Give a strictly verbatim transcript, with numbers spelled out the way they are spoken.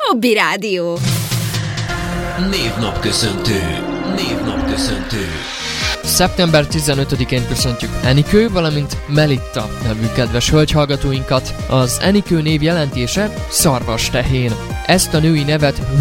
Hobby Rádió. Névnapköszöntő. Névnapköszöntő. szeptember tizenötödikén köszöntjük Enikő, valamint Melitta nevű kedves hölgyhallgatóinkat. Az Enikő név jelentése szarvastehén. Ezt a női nevet